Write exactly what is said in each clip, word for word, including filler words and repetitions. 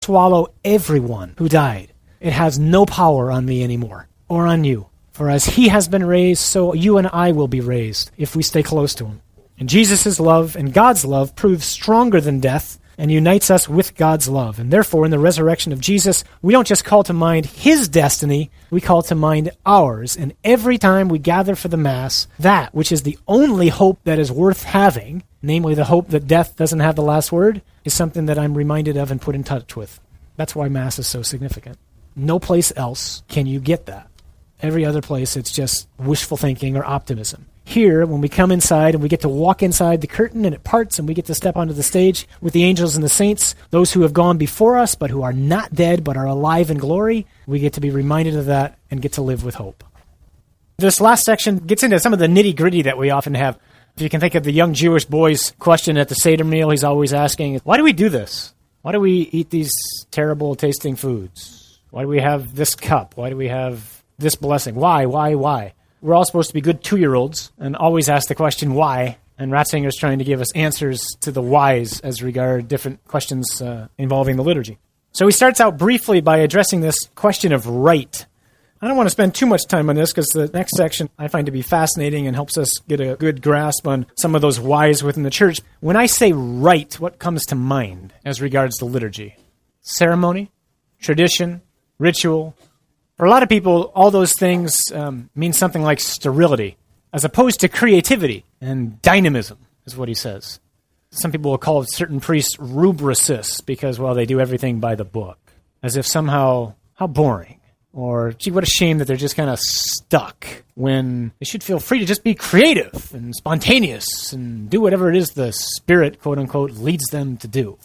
swallow everyone who died. It has no power on me anymore, or on you. For as he has been raised, so you and I will be raised, if we stay close to him. And Jesus' love and God's love proves stronger than death, and unites us with God's love. And therefore, in the resurrection of Jesus, we don't just call to mind his destiny, we call to mind ours. And every time we gather for the Mass, that which is the only hope that is worth having, namely the hope that death doesn't have the last word, is something that I'm reminded of and put in touch with. That's why Mass is so significant. No place else can you get that. Every other place, it's just wishful thinking or optimism. Here, when we come inside and we get to walk inside the curtain and it parts and we get to step onto the stage with the angels and the saints, those who have gone before us but who are not dead but are alive in glory, we get to be reminded of that and get to live with hope. This last section gets into some of the nitty-gritty that we often have. If you can think of the young Jewish boy's question at the Seder meal, he's always asking, why do we do this? Why do we eat these terrible tasting foods? Why do we have this cup? Why do we have this blessing? Why, why, why? We're all supposed to be good two-year-olds and always ask the question, why? And Ratzinger's trying to give us answers to the whys as regard different questions uh, involving the liturgy. So he starts out briefly by addressing this question of rite. I don't want to spend too much time on this because the next section I find to be fascinating and helps us get a good grasp on some of those whys within the church. When I say rite, what comes to mind as regards the liturgy? Ceremony, tradition, ritual. For a lot of people, all those things um, mean something like sterility, as opposed to creativity and dynamism, is what he says. Some people will call certain priests rubricists because, well, they do everything by the book, as if somehow, how boring. Or, gee, what a shame that they're just kind of stuck when they should feel free to just be creative and spontaneous and do whatever it is the Spirit, quote-unquote, leads them to do.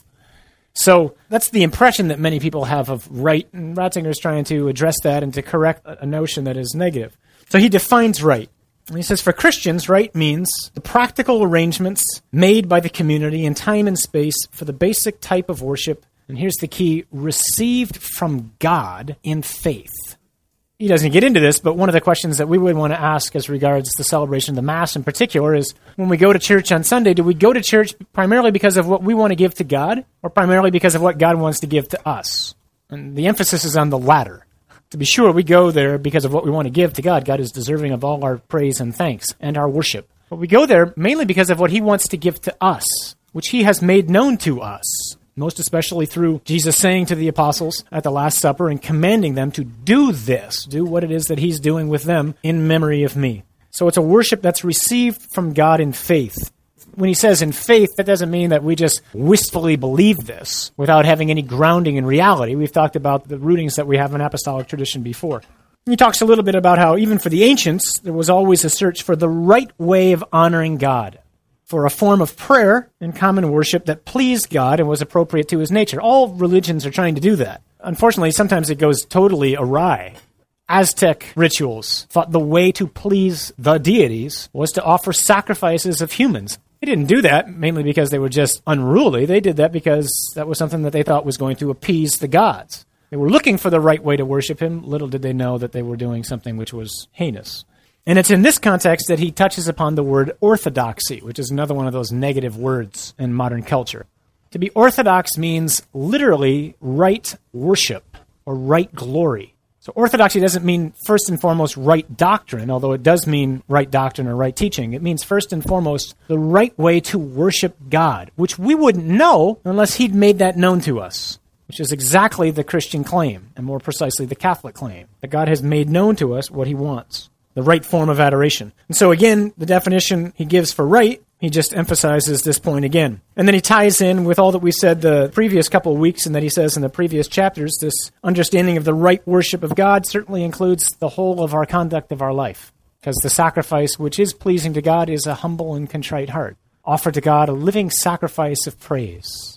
So that's the impression that many people have of rite, and Ratzinger's trying to address that and to correct a notion that is negative. So he defines rite. And he says, for Christians, rite means the practical arrangements made by the community in time and space for the basic type of worship, and here's the key, received from God in faith. He doesn't get into this, but one of the questions that we would want to ask as regards the celebration of the Mass in particular is, when we go to church on Sunday, do we go to church primarily because of what we want to give to God, or primarily because of what God wants to give to us? And the emphasis is on the latter. To be sure, we go there because of what we want to give to God. God is deserving of all our praise and thanks and our worship. But we go there mainly because of what he wants to give to us, which he has made known to us. Most especially through Jesus saying to the apostles at the Last Supper and commanding them to do this, do what it is that he's doing with them in memory of me. So it's a worship that's received from God in faith. When he says in faith, that doesn't mean that we just wistfully believe this without having any grounding in reality. We've talked about the rootings that we have in apostolic tradition before. He talks a little bit about how even for the ancients, there was always a search for the right way of honoring God, for a form of prayer and common worship that pleased God and was appropriate to his nature. All religions are trying to do that. Unfortunately, sometimes it goes totally awry. Aztec rituals thought the way to please the deities was to offer sacrifices of humans. They didn't do that mainly because they were just unruly. They did that because that was something that they thought was going to appease the gods. They were looking for the right way to worship him. Little did they know that they were doing something which was heinous. And it's in this context that he touches upon the word orthodoxy, which is another one of those negative words in modern culture. To be orthodox means literally right worship or right glory. So orthodoxy doesn't mean first and foremost right doctrine, although it does mean right doctrine or right teaching. It means first and foremost the right way to worship God, which we wouldn't know unless he'd made that known to us, which is exactly the Christian claim, and more precisely the Catholic claim, that God has made known to us what he wants. The right form of adoration. And so again, the definition he gives for right, he just emphasizes this point again. And then he ties in with all that we said the previous couple of weeks and that he says in the previous chapters, this understanding of the right worship of God certainly includes the whole of our conduct of our life. Because the sacrifice which is pleasing to God is a humble and contrite heart. Offer to God a living sacrifice of praise.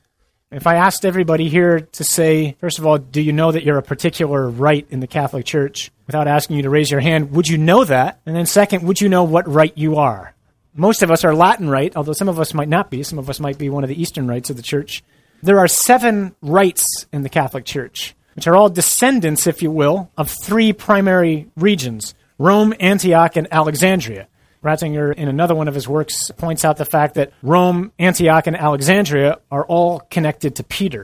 If I asked everybody here to say, first of all, do you know that you're a particular rite in the Catholic Church? Without asking you to raise your hand, would you know that? And then second, would you know what rite you are? Most of us are Latin rite, although some of us might not be. Some of us might be one of the Eastern rites of the Church. There are seven rites in the Catholic Church, which are all descendants, if you will, of three primary regions, Rome, Antioch, and Alexandria. Ratzinger, in another one of his works, points out the fact that Rome, Antioch, and Alexandria are all connected to Peter.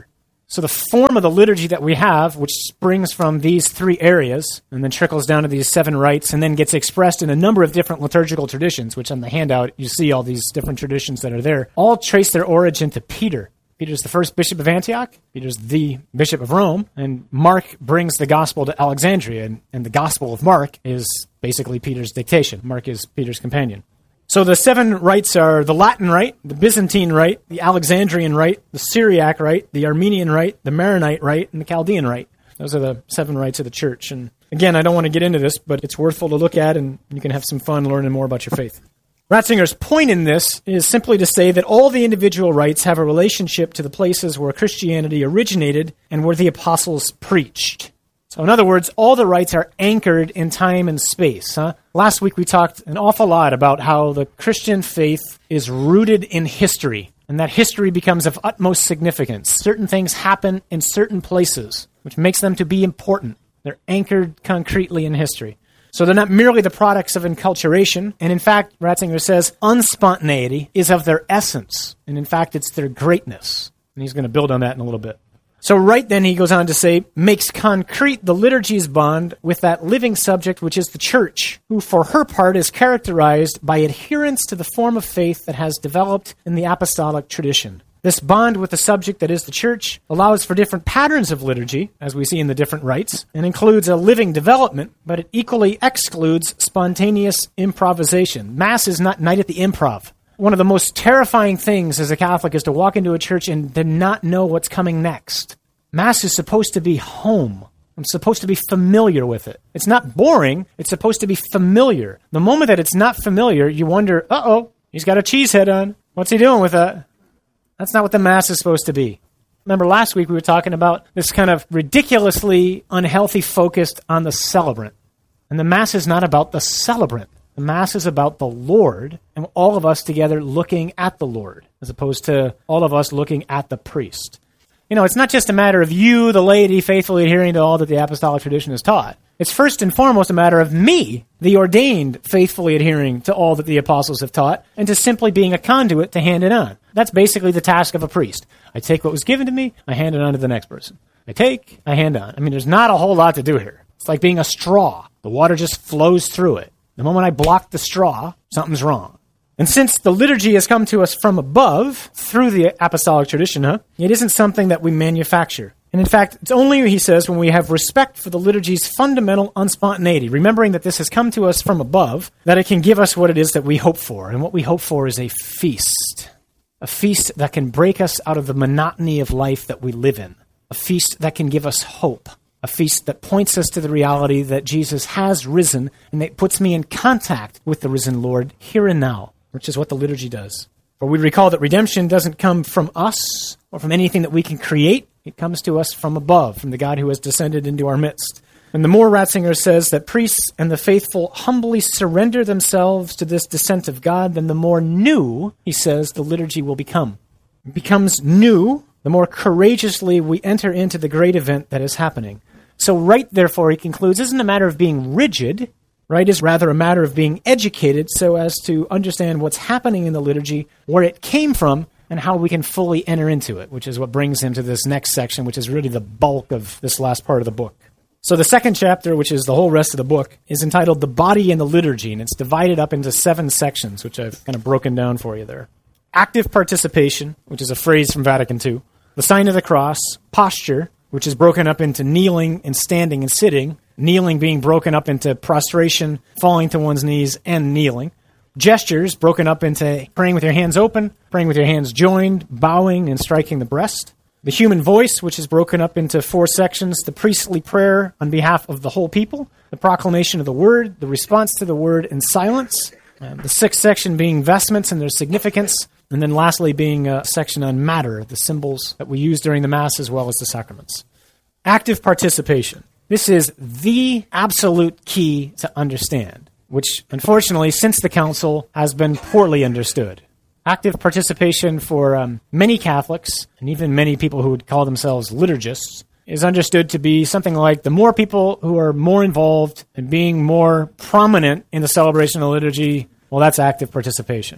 So the form of the liturgy that we have, which springs from these three areas and then trickles down to these seven rites and then gets expressed in a number of different liturgical traditions, which on the handout you see all these different traditions that are there, all trace their origin to Peter. Peter's the first bishop of Antioch. Peter's the bishop of Rome. And Mark brings the gospel to Alexandria. And, and the gospel of Mark is basically Peter's dictation. Mark is Peter's companion. So the seven rites are the Latin rite, the Byzantine rite, the Alexandrian rite, the Syriac rite, the Armenian rite, the Maronite rite, and the Chaldean rite. Those are the seven rites of the church. And again, I don't want to get into this, but it's worthwhile to look at, and you can have some fun learning more about your faith. Ratzinger's point in this is simply to say that all the individual rites have a relationship to the places where Christianity originated and where the apostles preached. So in other words, all the rites are anchored in time and space. Huh? Last week we talked an awful lot about how the Christian faith is rooted in history, and that history becomes of utmost significance. Certain things happen in certain places, which makes them to be important. They're anchored concretely in history. So they're not merely the products of enculturation, and in fact, Ratzinger says, unspontaneity is of their essence, and in fact, it's their greatness. And he's going to build on that in a little bit. So right then, he goes on to say, makes concrete the liturgy's bond with that living subject which is the church, who for her part is characterized by adherence to the form of faith that has developed in the apostolic tradition. This bond with the subject that is the church allows for different patterns of liturgy, as we see in the different rites, and includes a living development, but it equally excludes spontaneous improvisation. Mass is not night at the improv. One of the most terrifying things as a Catholic is to walk into a church and to not know what's coming next. Mass is supposed to be home. I'm supposed to be familiar with it. It's not boring. It's supposed to be familiar. The moment that it's not familiar, you wonder, uh-oh, he's got a cheese head on. What's he doing with that? That's not what the Mass is supposed to be. Remember last week we were talking about this kind of ridiculously unhealthy focus on the celebrant. And the Mass is not about the celebrant. The Mass is about the Lord and all of us together looking at the Lord, as opposed to all of us looking at the priest. You know, it's not just a matter of you, the laity, faithfully adhering to all that the apostolic tradition has taught. It's first and foremost a matter of me, the ordained, faithfully adhering to all that the apostles have taught, and to simply being a conduit to hand it on. That's basically the task of a priest. I take what was given to me, I hand it on to the next person. I take, I hand on. I mean, there's not a whole lot to do here. It's like being a straw. The water just flows through it. The moment I block the straw, something's wrong. And since the liturgy has come to us from above, through the apostolic tradition, huh, it isn't something that we manufacture. And in fact, it's only, he says, when we have respect for the liturgy's fundamental unspontaneity, remembering that this has come to us from above, that it can give us what it is that we hope for. And what we hope for is a feast. A feast that can break us out of the monotony of life that we live in. A feast that can give us hope. A feast that points us to the reality that Jesus has risen and that puts me in contact with the risen Lord here and now, which is what the liturgy does. For we recall that redemption doesn't come from us or from anything that we can create. It comes to us from above, from the God who has descended into our midst. And the more Ratzinger says that priests and the faithful humbly surrender themselves to this descent of God, then the more new, he says, the liturgy will become. It becomes new the more courageously we enter into the great event that is happening. So right, therefore, he concludes, isn't a matter of being rigid. Right is rather a matter of being educated so as to understand what's happening in the liturgy, where it came from, and how we can fully enter into it, which is what brings him to this next section, which is really the bulk of this last part of the book. So the second chapter, which is the whole rest of the book, is entitled The Body and the Liturgy, and it's divided up into seven sections, which I've kind of broken down for you there. Active participation, which is a phrase from Vatican Two. The sign of the cross. Posture, which is broken up into kneeling and standing and sitting. Kneeling being broken up into prostration, falling to one's knees, and kneeling. Gestures broken up into praying with your hands open, praying with your hands joined, bowing, and striking the breast. The human voice, which is broken up into four sections. The priestly prayer on behalf of the whole people. The proclamation of the word, the response to the word, and silence. Um, the sixth section being vestments and their significance. And then lastly being a section on matter, the symbols that we use during the Mass as well as the sacraments. Active participation. This is the absolute key to understand, which, unfortunately, since the Council, has been poorly understood. Active participation for um, many Catholics, and even many people who would call themselves liturgists, is understood to be something like the more people who are more involved and being more prominent in the celebration of the liturgy, well, that's active participation.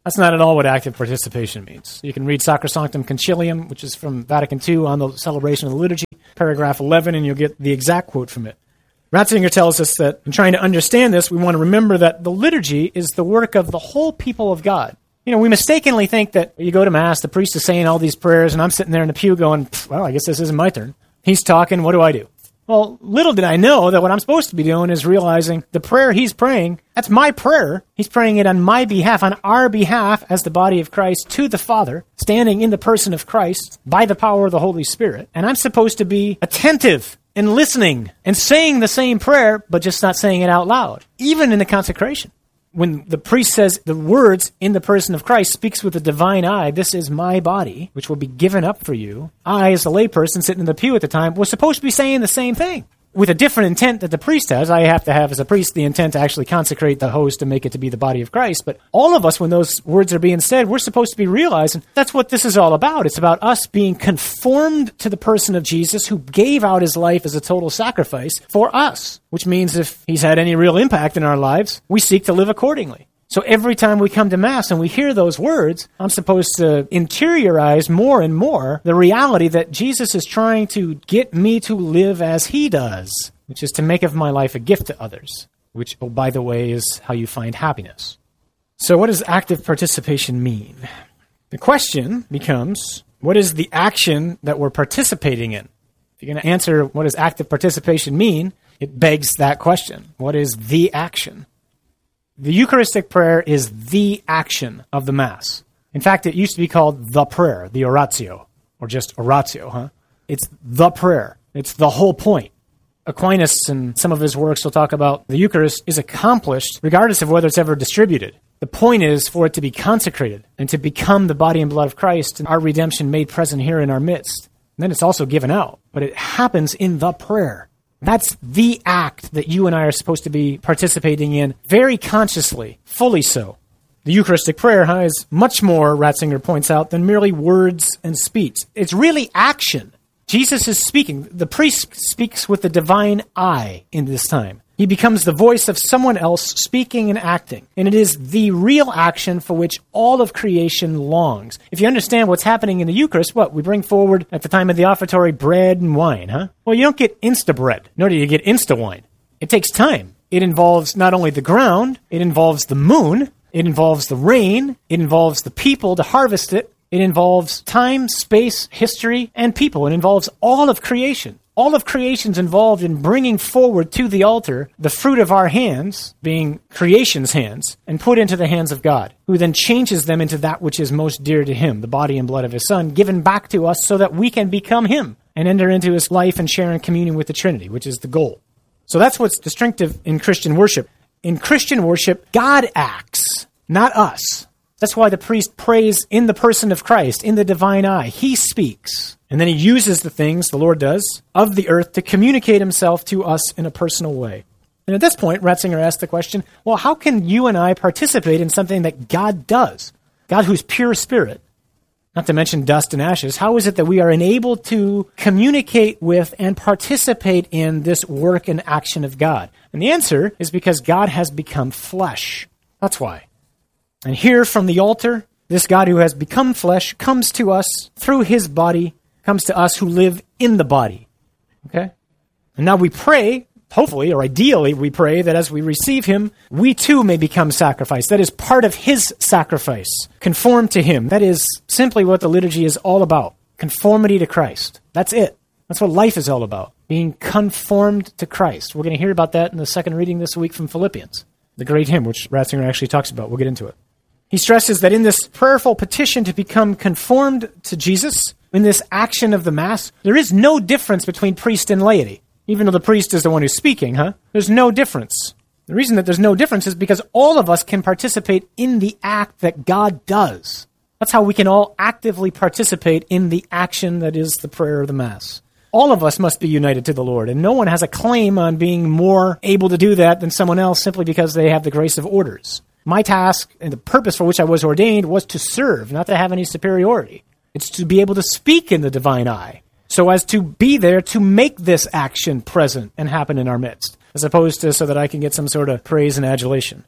That's not at all what active participation means. You can read Sacrosanctum Concilium, which is from Vatican Two on the celebration of the liturgy, paragraph eleven, and you'll get the exact quote from it. Ratzinger tells us that in trying to understand this, we want to remember that the liturgy is the work of the whole people of God. You know, we mistakenly think that you go to Mass, the priest is saying all these prayers, and I'm sitting there in the pew going, well, I guess this isn't my turn. He's talking, what do I do? Well, little did I know that what I'm supposed to be doing is realizing the prayer he's praying, that's my prayer. He's praying it on my behalf, on our behalf as the body of Christ to the Father, standing in the person of Christ by the power of the Holy Spirit. And I'm supposed to be attentive and listening and saying the same prayer, but just not saying it out loud, even in the consecration. When the priest says the words in the person of Christ, speaks with the divine I, this is my body, which will be given up for you. I, as a layperson sitting in the pew at the time, was supposed to be saying the same thing with a different intent that the priest has. I have to have, as a priest, the intent to actually consecrate the host and make it to be the body of Christ. But all of us, when those words are being said, we're supposed to be realizing that's what this is all about. It's about us being conformed to the person of Jesus who gave out his life as a total sacrifice for us, which means if he's had any real impact in our lives, we seek to live accordingly. So every time we come to Mass and we hear those words, I'm supposed to interiorize more and more the reality that Jesus is trying to get me to live as he does, which is to make of my life a gift to others, which, oh, by the way, is how you find happiness. So what does active participation mean? The question becomes, what is the action that we're participating in? If you're going to answer what does active participation mean, it begs that question. What is the action? The Eucharistic prayer is the action of the Mass. In fact, it used to be called the prayer, the oratio, or just oratio, huh? It's the prayer. It's the whole point. Aquinas, in some of his works, will talk about the Eucharist is accomplished regardless of whether it's ever distributed. The point is for it to be consecrated and to become the body and blood of Christ and our redemption made present here in our midst. And then it's also given out, but it happens in the prayer. That's the act that you and I are supposed to be participating in very consciously, fully so. The Eucharistic prayer huh, is much more, Ratzinger points out, than merely words and speech. It's really action. Jesus is speaking. The priest speaks with the divine I in this time. He becomes the voice of someone else speaking and acting. And it is the real action for which all of creation longs. If you understand what's happening in the Eucharist, what? We bring forward at the time of the offertory bread and wine, huh? Well, you don't get insta-bread, nor do you get insta-wine. It takes time. It involves not only the ground, it involves the moon, it involves the rain, it involves the people to harvest it, it involves time, space, history, and people. It involves all of creation. All of creation's involved in bringing forward to the altar the fruit of our hands, being creation's hands, and put into the hands of God, who then changes them into that which is most dear to him, the body and blood of his Son, given back to us so that we can become him and enter into his life and share in communion with the Trinity, which is the goal. So that's what's distinctive in Christian worship. In Christian worship, God acts, not us. That's why the priest prays in the person of Christ, in the divine I. He speaks. And then he uses the things, the Lord does, of the earth to communicate himself to us in a personal way. And at this point, Ratzinger asked the question, well, how can you and I participate in something that God does? God who's pure spirit, not to mention dust and ashes. How is it that we are enabled to communicate with and participate in this work and action of God? And the answer is because God has become flesh. That's why. And here from the altar, this God who has become flesh comes to us through his body, comes to us who live in the body. Okay? And now we pray, hopefully, or ideally, we pray that as we receive him, we too may become sacrificed. That is part of his sacrifice. Conform to him. That is simply what the liturgy is all about. Conformity to Christ. That's it. That's what life is all about. Being conformed to Christ. We're going to hear about that in the second reading this week from Philippians, the great hymn, which Ratzinger actually talks about. We'll get into it. He stresses that in this prayerful petition to become conformed to Jesus, in this action of the Mass, there is no difference between priest and laity. Even though the priest is the one who's speaking, huh? There's no difference. The reason that there's no difference is because all of us can participate in the act that God does. That's how we can all actively participate in the action that is the prayer of the Mass. All of us must be united to the Lord, and no one has a claim on being more able to do that than someone else simply because they have the grace of orders. My task and the purpose for which I was ordained was to serve, not to have any superiority. It's to be able to speak in the divine I, so as to be there to make this action present and happen in our midst, as opposed to so that I can get some sort of praise and adulation.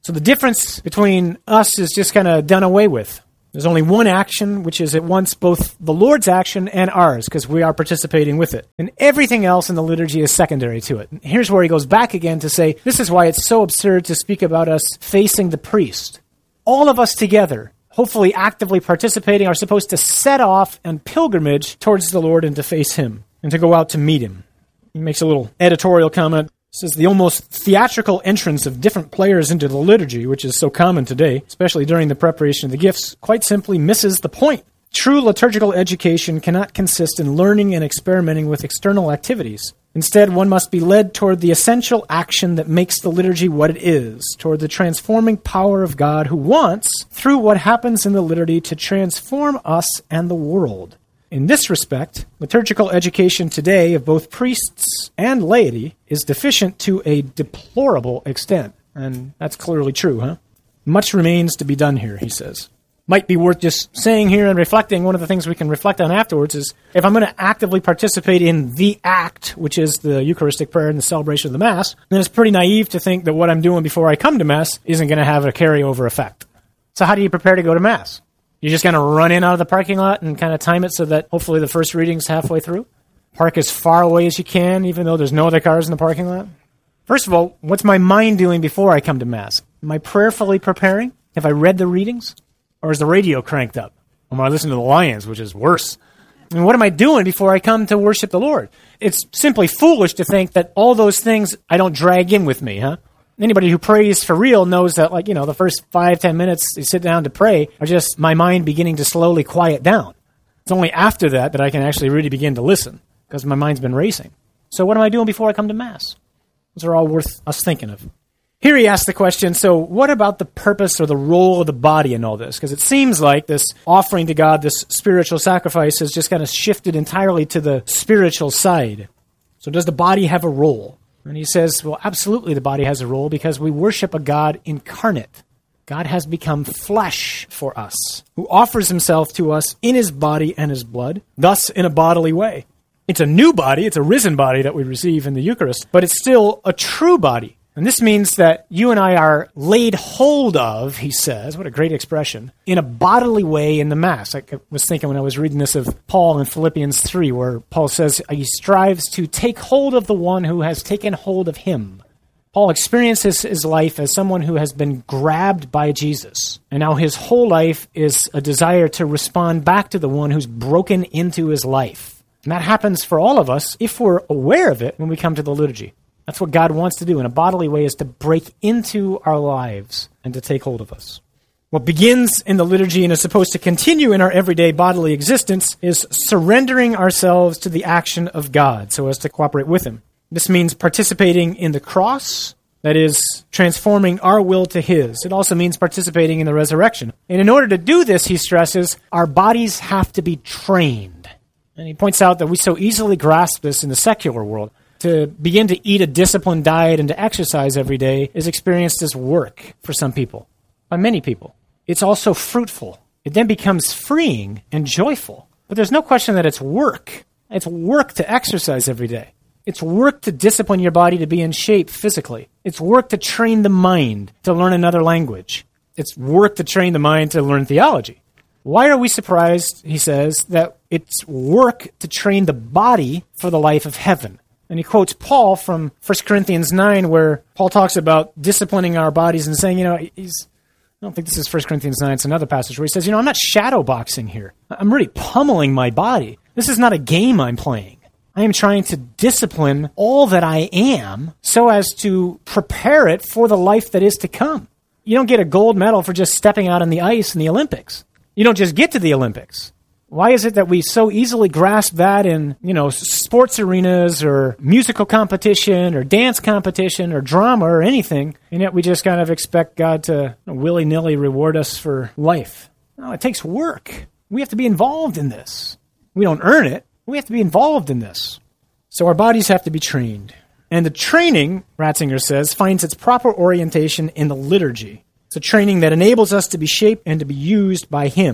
So the difference between us is just kind of done away with. There's only one action, which is at once both the Lord's action and ours, because we are participating with it. And everything else in the liturgy is secondary to it. And here's where he goes back again to say, this is why it's so absurd to speak about us facing the priest. All of us together, hopefully actively participating, are supposed to set off on pilgrimage towards the Lord and to face him, and to go out to meet him. He makes a little editorial comment. Says the almost theatrical entrance of different players into the liturgy, which is so common today, especially during the preparation of the gifts, quite simply misses the point. True liturgical education cannot consist in learning and experimenting with external activities. Instead, one must be led toward the essential action that makes the liturgy what it is, toward the transforming power of God who wants, through what happens in the liturgy, to transform us and the world. In this respect, liturgical education today of both priests and laity is deficient to a deplorable extent. And that's clearly true, huh? Much remains to be done here, he says. Might be worth just saying here and reflecting. One of the things we can reflect on afterwards is if I'm going to actively participate in the act, which is the Eucharistic prayer and the celebration of the Mass, then it's pretty naive to think that what I'm doing before I come to Mass isn't going to have a carryover effect. So how do you prepare to go to Mass? You're just going to run in out of the parking lot and kind of time it so that hopefully the first reading's halfway through? Park as far away as you can, even though there's no other cars in the parking lot? First of all, what's my mind doing before I come to Mass? Am I prayerfully preparing? Have I read the readings? Or is the radio cranked up? Or am I listening to the Lions, which is worse? I mean, what am I doing before I come to worship the Lord? It's simply foolish to think that all those things I don't drag in with me, huh? Anybody who prays for real knows that, like, you know, the first five, ten minutes you sit down to pray are just my mind beginning to slowly quiet down. It's only after that that I can actually really begin to listen, because my mind's been racing. So what am I doing before I come to Mass? Those are all worth us thinking of. Here he asks the question, so what about the purpose or the role of the body in all this? Because it seems like this offering to God, this spiritual sacrifice, has just kind of shifted entirely to the spiritual side. So does the body have a role? And he says, well, absolutely the body has a role because we worship a God incarnate. God has become flesh for us, who offers himself to us in his body and his blood, thus in a bodily way. It's a new body, it's a risen body that we receive in the Eucharist, but it's still a true body. And this means that you and I are laid hold of, he says, what a great expression, in a bodily way in the Mass. I was thinking when I was reading this of Paul in Philippians three, where Paul says he strives to take hold of the one who has taken hold of him. Paul experiences his life as someone who has been grabbed by Jesus. And now his whole life is a desire to respond back to the one who's broken into his life. And that happens for all of us if we're aware of it when we come to the liturgy. That's what God wants to do in a bodily way, is to break into our lives and to take hold of us. What begins in the liturgy and is supposed to continue in our everyday bodily existence is surrendering ourselves to the action of God so as to cooperate with him. This means participating in the cross, that is, transforming our will to his. It also means participating in the resurrection. And in order to do this, he stresses, our bodies have to be trained. And he points out that we so easily grasp this in the secular world. To begin to eat a disciplined diet and to exercise every day is experienced as work for some people, by many people. It's also fruitful. It then becomes freeing and joyful. But there's no question that it's work. It's work to exercise every day. It's work to discipline your body to be in shape physically. It's work to train the mind to learn another language. It's work to train the mind to learn theology. Why are we surprised, he says, that it's work to train the body for the life of heaven? And he quotes Paul from First Corinthians nine, where Paul talks about disciplining our bodies and saying, you know, he's, I don't think this is First Corinthians nine, it's another passage where he says, you know, I'm not shadow boxing here. I'm really pummeling my body. This is not a game I'm playing. I am trying to discipline all that I am so as to prepare it for the life that is to come. You don't get a gold medal for just stepping out on the ice in the Olympics. You don't just get to the Olympics. Why is it that we so easily grasp that in, you know, sports arenas or musical competition or dance competition or drama or anything, and yet we just kind of expect God to willy-nilly reward us for life? No, it takes work. We have to be involved in this. We don't earn it. We have to be involved in this. So our bodies have to be trained. And the training, Ratzinger says, finds its proper orientation in the liturgy. It's a training that enables us to be shaped and to be used by him.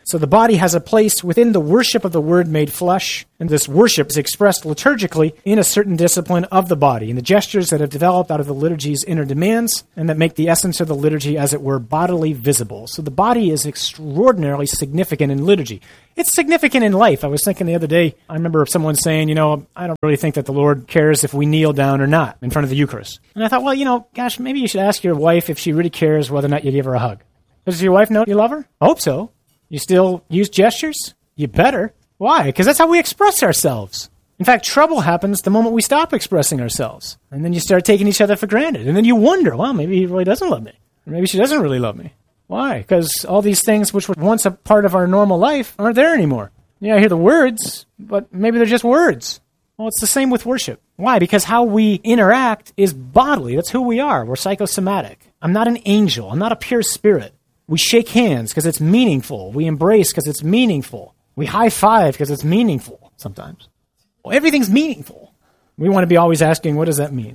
So the body has a place within the worship of the Word made flesh, and this worship is expressed liturgically in a certain discipline of the body, in the gestures that have developed out of the liturgy's inner demands, and that make the essence of the liturgy, as it were, bodily visible. So the body is extraordinarily significant in liturgy. It's significant in life. I was thinking the other day, I remember someone saying, you know, I don't really think that the Lord cares if we kneel down or not in front of the Eucharist. And I thought, well, you know, gosh, maybe you should ask your wife if she really cares whether or not you give her a hug. Does your wife know you love her? I hope so. You still use gestures? You better. Why? Because that's how we express ourselves. In fact, trouble happens the moment we stop expressing ourselves. And then you start taking each other for granted. And then you wonder, well, maybe he really doesn't love me. Or maybe she doesn't really love me. Why? Because all these things which were once a part of our normal life aren't there anymore. Yeah, I hear the words, but maybe they're just words. Well, it's the same with worship. Why? Because how we interact is bodily. That's who we are. We're psychosomatic. I'm not an angel. I'm not a pure spirit. We shake hands because it's meaningful. We embrace because it's meaningful. We high-five because it's meaningful sometimes. Well, everything's meaningful. We want to be always asking, what does that mean?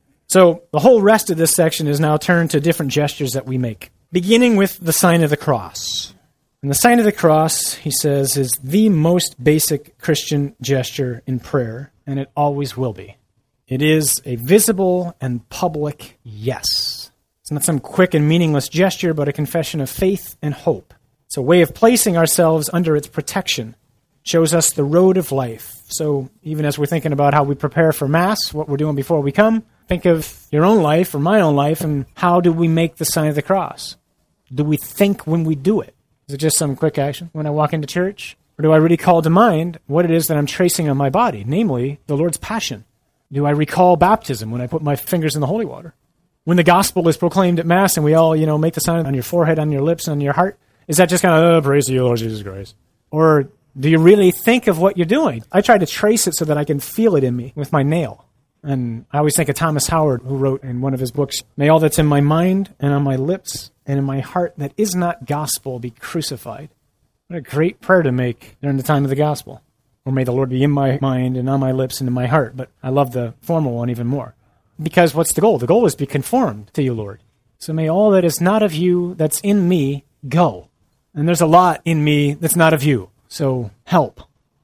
So the whole rest of this section is now turned to different gestures that we make, beginning with the sign of the cross. And the sign of the cross, he says, is the most basic Christian gesture in prayer, and it always will be. It is a visible and public yes. It's not some quick and meaningless gesture, but a confession of faith and hope. It's a way of placing ourselves under its protection. It shows us the road of life. So even as we're thinking about how we prepare for Mass, what we're doing before we come, think of your own life or my own life, and how do we make the sign of the cross? Do we think when we do it? Is it just some quick action when I walk into church? Or do I really call to mind what it is that I'm tracing on my body, namely the Lord's Passion? Do I recall baptism when I put my fingers in the holy water? When the gospel is proclaimed at Mass and we all, you know, make the sign on your forehead, on your lips, on your heart, is that just kind of, oh, praise you, Lord Jesus Christ? Or do you really think of what you're doing? I try to trace it so that I can feel it in me with my nail. And I always think of Thomas Howard, who wrote in one of his books, may all that's in my mind and on my lips and in my heart that is not gospel be crucified. What a great prayer to make during the time of the gospel. Or may the Lord be in my mind and on my lips and in my heart. But I love the formal one even more. Because what's the goal? The goal is to be conformed to you, Lord. So may all that is not of you that's in me go. And there's a lot in me that's not of you. So help.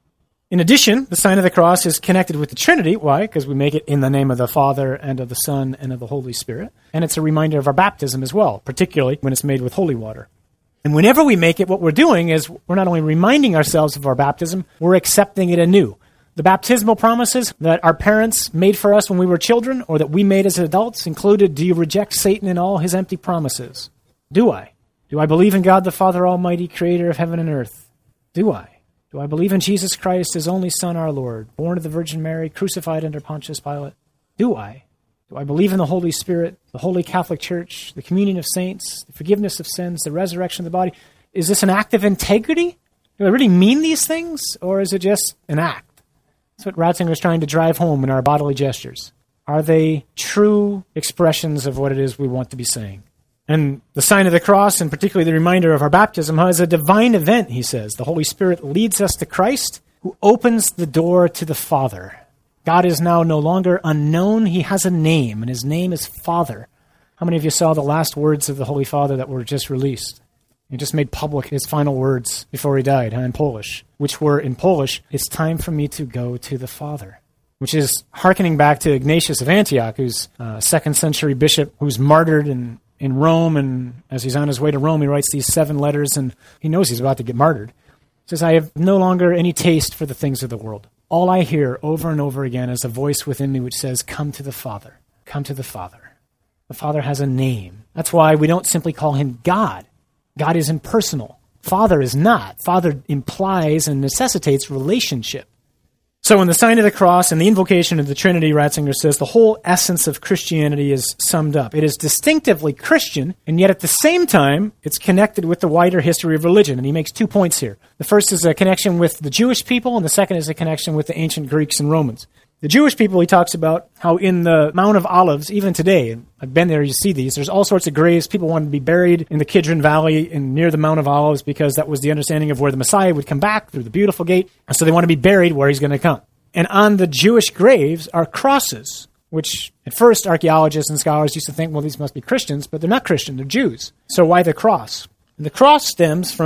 In addition, the sign of the cross is connected with the Trinity. Why? Because we make it in the name of the Father and of the Son and of the Holy Spirit. And it's a reminder of our baptism as well, particularly when it's made with holy water. And whenever we make it, what we're doing is we're not only reminding ourselves of our baptism, we're accepting it anew. The baptismal promises that our parents made for us when we were children or that we made as adults included, do you reject Satan and all his empty promises? Do I? Do I believe in God the Father Almighty, creator of heaven and earth? Do I? Do I believe in Jesus Christ, his only Son, our Lord, born of the Virgin Mary, crucified under Pontius Pilate? Do I? Do I believe in the Holy Spirit, the Holy Catholic Church, the communion of saints, the forgiveness of sins, the resurrection of the body? Is this an act of integrity? Do I really mean these things, or is it just an act? That's what Ratzinger is trying to drive home in our bodily gestures. Are they true expressions of what it is we want to be saying? And the sign of the cross, and particularly the reminder of our baptism, is a divine event, he says. The Holy Spirit leads us to Christ, who opens the door to the Father. God is now no longer unknown. He has a name, and his name is Father. How many of you saw the last words of the Holy Father that were just released? He just made public his final words before he died, huh, in Polish, which were, in Polish, it's time for me to go to the Father, which is hearkening back to Ignatius of Antioch, who's a second century bishop who's martyred in, in Rome, and as he's on his way to Rome, he writes these seven letters, and he knows he's about to get martyred. He says, I have no longer any taste for the things of the world. All I hear over and over again is a voice within me which says, come to the Father, come to the Father. The Father has a name. That's why we don't simply call him God. God is impersonal. Father is not. Father implies and necessitates relationship. So in the sign of the cross and the invocation of the Trinity, Ratzinger says, the whole essence of Christianity is summed up. It is distinctively Christian, and yet at the same time, it's connected with the wider history of religion. And he makes two points here. The first is a connection with the Jewish people, and the second is a connection with the ancient Greeks and Romans. The Jewish people, he talks about how in the Mount of Olives, even today, and I've been there, you see these, there's all sorts of graves. People wanted to be buried in the Kidron Valley and near the Mount of Olives because that was the understanding of where the Messiah would come back through the beautiful gate. And so they want to be buried where he's going to come. And on the Jewish graves are crosses, which at first archaeologists and scholars used to think, well, these must be Christians, but they're not Christian, they're Jews. So why the cross? And the cross stems from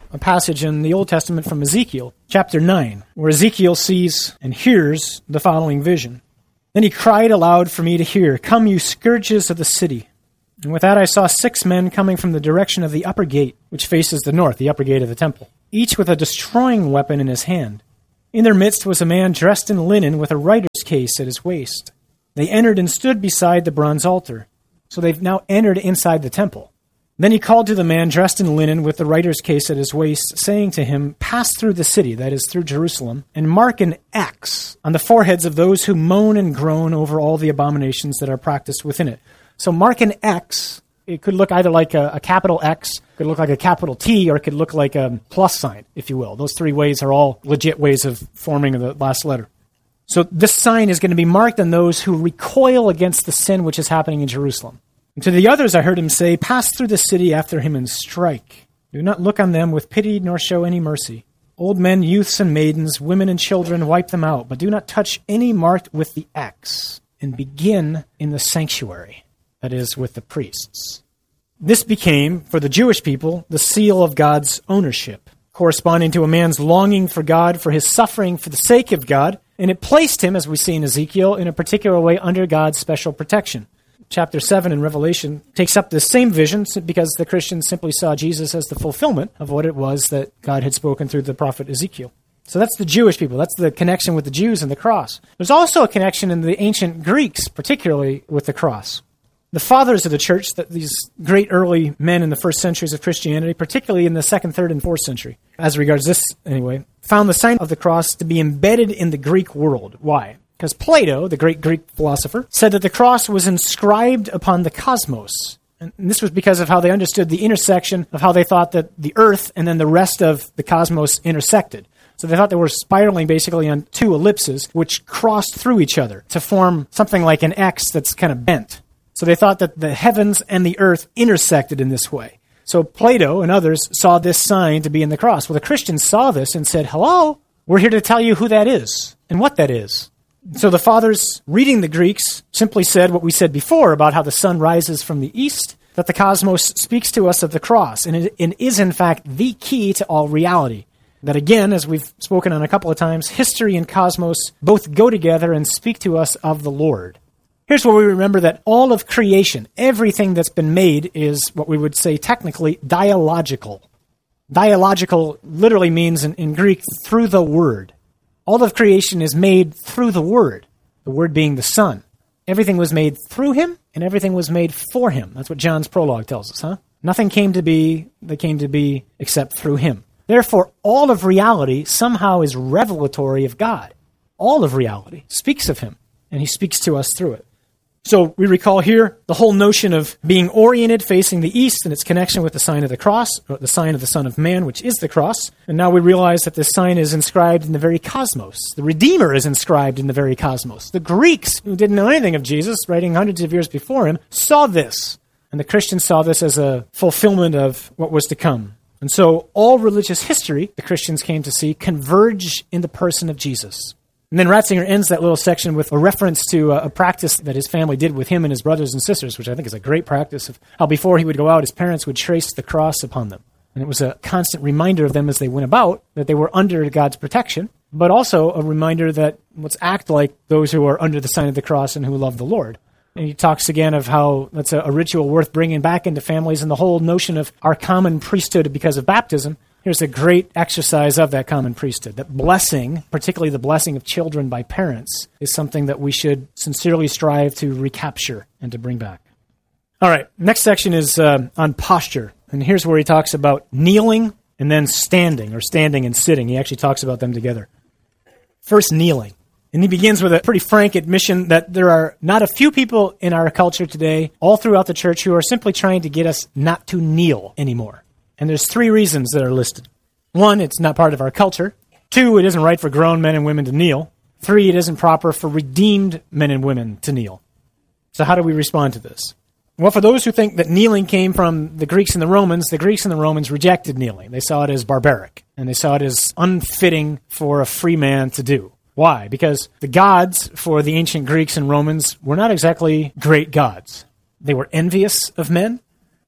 a passage in the Old Testament from Ezekiel, chapter nine, where Ezekiel sees and hears the following vision. Then he cried aloud for me to hear, "Come, you scourges of the city." And with that I saw six men coming from the direction of the upper gate, which faces the north, the upper gate of the temple, each with a destroying weapon in his hand. In their midst was a man dressed in linen with a writer's case at his waist. They entered and stood beside the bronze altar. So they've now entered inside the temple. Then he called to the man dressed in linen with the writer's case at his waist, saying to him, "Pass through the city," that is, through Jerusalem, "and mark an X on the foreheads of those who moan and groan over all the abominations that are practiced within it." So mark an X. It could look either like a, a capital X, could look like a capital T, or it could look like a plus sign, if you will. Those three ways are all legit ways of forming the last letter. So this sign is going to be marked on those who recoil against the sin which is happening in Jerusalem. And to the others I heard him say, "Pass through the city after him and strike. Do not look on them with pity nor show any mercy. Old men, youths, and maidens, women and children, wipe them out, but do not touch any marked with the X, and begin in the sanctuary," that is, with the priests. This became, for the Jewish people, the seal of God's ownership, corresponding to a man's longing for God, for his suffering for the sake of God, and it placed him, as we see in Ezekiel, in a particular way under God's special protection. Chapter seven in Revelation takes up the same vision because the Christians simply saw Jesus as the fulfillment of what it was that God had spoken through the prophet Ezekiel. So that's the Jewish people. That's the connection with the Jews and the cross. There's also a connection in the ancient Greeks, particularly with the cross. The fathers of the church, that these great early men in the first centuries of Christianity, particularly in the second, third, and fourth century, as regards this anyway, found the sign of the cross to be embedded in the Greek world. Why? Because Plato, the great Greek philosopher, said that the cross was inscribed upon the cosmos. And this was because of how they understood the intersection of how they thought that the earth and then the rest of the cosmos intersected. So they thought they were spiraling basically on two ellipses which crossed through each other to form something like an X that's kind of bent. So they thought that the heavens and the earth intersected in this way. So Plato and others saw this sign to be in the cross. Well, the Christians saw this and said, "Hello, we're here to tell you who that is and what that is." So the fathers, reading the Greeks, simply said what we said before about how the sun rises from the east, that the cosmos speaks to us of the cross, and it, it is in fact the key to all reality. That again, as we've spoken on a couple of times, history and cosmos both go together and speak to us of the Lord. Here's where we remember that all of creation, everything that's been made, is what we would say technically dialogical. Dialogical literally means in, in Greek, through the Word. All of creation is made through the Word, the Word being the Son. Everything was made through Him, and everything was made for Him. That's what John's prologue tells us, huh? Nothing came to be that came to be except through Him. Therefore, all of reality somehow is revelatory of God. All of reality speaks of Him, and He speaks to us through it. So we recall here the whole notion of being oriented facing the east and its connection with the sign of the cross, or the sign of the Son of Man, which is the cross. And now we realize that this sign is inscribed in the very cosmos. The Redeemer is inscribed in the very cosmos. The Greeks, who didn't know anything of Jesus, writing hundreds of years before him, saw this. And the Christians saw this as a fulfillment of what was to come. And so all religious history, the Christians came to see, converge in the person of Jesus. And then Ratzinger ends that little section with a reference to a, a practice that his family did with him and his brothers and sisters, which I think is a great practice of how before he would go out, his parents would trace the cross upon them. And it was a constant reminder of them as they went about that they were under God's protection, but also a reminder that let's act like those who are under the sign of the cross and who love the Lord. And he talks again of how that's a, a ritual worth bringing back into families, and the whole notion of our common priesthood because of baptism. Here's a great exercise of that common priesthood. That blessing, particularly the blessing of children by parents, is something that we should sincerely strive to recapture and to bring back. All right, next section is uh, on posture. And here's where he talks about kneeling and then standing, or standing and sitting. He actually talks about them together. First, kneeling. And he begins with a pretty frank admission that there are not a few people in our culture today, all throughout the church, who are simply trying to get us not to kneel anymore. And there's three reasons that are listed. One, it's not part of our culture. Two, it isn't right for grown men and women to kneel. Three, it isn't proper for redeemed men and women to kneel. So how do we respond to this? Well, for those who think that kneeling came from the Greeks and the Romans, the Greeks and the Romans rejected kneeling. They saw it as barbaric, and they saw it as unfitting for a free man to do. Why? Because the gods for the ancient Greeks and Romans were not exactly great gods. They were envious of men.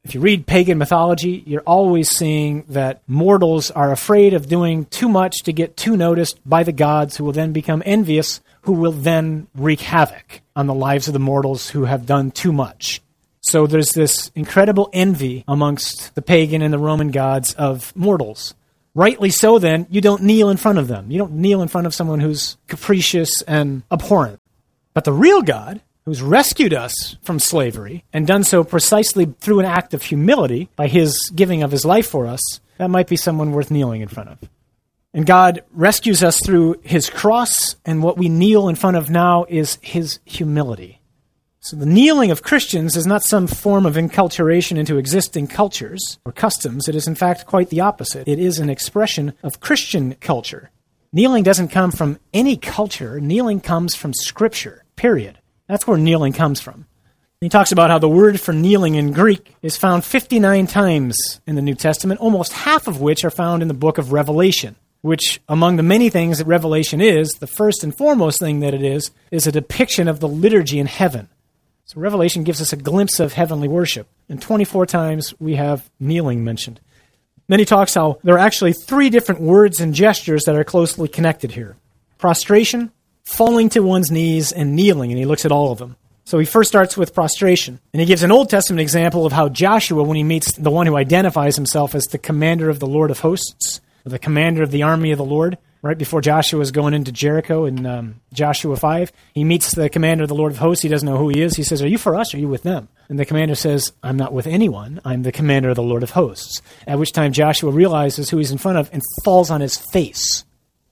If you read pagan mythology, you're always seeing that mortals are afraid of doing too much to get too noticed by the gods, who will then become envious, who will then wreak havoc on the lives of the mortals who have done too much. So there's this incredible envy amongst the pagan and the Roman gods of mortals. Rightly so, then, you don't kneel in front of them. You don't kneel in front of someone who's capricious and abhorrent. But the real God, who's rescued us from slavery and done so precisely through an act of humility by his giving of his life for us, that might be someone worth kneeling in front of. And God rescues us through his cross, and what we kneel in front of now is his humility. So the kneeling of Christians is not some form of enculturation into existing cultures or customs. It is in fact quite the opposite. It is an expression of Christian culture. Kneeling doesn't come from any culture. Kneeling comes from Scripture, period. That's where kneeling comes from. He talks about how the word for kneeling in Greek is found fifty-nine times in the New Testament, almost half of which are found in the book of Revelation, which, among the many things that Revelation is, the first and foremost thing that it is, is a depiction of the liturgy in heaven. So Revelation gives us a glimpse of heavenly worship, and twenty-four times we have kneeling mentioned. Then he talks how there are actually three different words and gestures that are closely connected here. Prostration, falling to one's knees, and kneeling, and he looks at all of them. So he first starts with prostration, and he gives an Old Testament example of how Joshua, when he meets the one who identifies himself as the commander of the Lord of hosts, or the commander of the army of the Lord, right before Joshua is going into Jericho in um, Joshua five, he meets the commander of the Lord of hosts. He doesn't know who he is. He says, "Are you for us or are you with them?" And the commander says, "I'm not with anyone. I'm the commander of the Lord of hosts." At which time Joshua realizes who he's in front of and falls on his face.